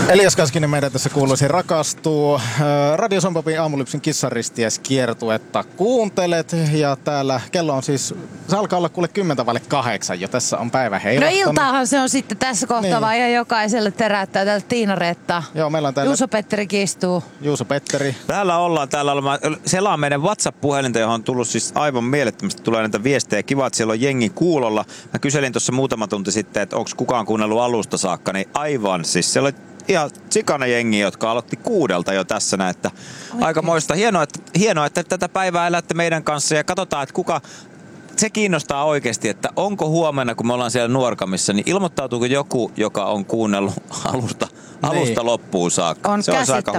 Elias Kaskinen meidän tässä kuuluisi rakastuu. Radio Sompapin aamulypsin kissaristieskiertuetta kuuntelet. Ja täällä kello on siis, se alkaa olla kuule 7:50 jo. Tässä on päivä heilahtanut. No iltaahan se on sitten tässä kohtaa niin. Vaan ja jokaiselle terättää täältä Tiina Reetta. Joo, meillä on täällä Juuso-Petteri istuu. Juuso-Petteri. Täällä ollaan. Selaan meidän WhatsApp-puhelinta, johon on tullut siis aivan mielettömästi tulee näitä viestejä. Kiva, että siellä on jengi kuulolla. Mä kyselin tuossa muutama tunti sitten, että onko kukaan kuunnellut alusta saakka, niin aivan siis siellä oli ihan sikana jengi, jotka aloitti 6 jo tässä näin, että aikamoista. Hienoa, että tätä päivää elätte meidän kanssa ja katsotaan, että kuka. Se kiinnostaa oikeasti, että onko huomenna, kun me ollaan siellä Nuorgamissa, niin ilmoittautuuko joku, joka on kuunnellut alusta loppuun saakka. On se olisi aika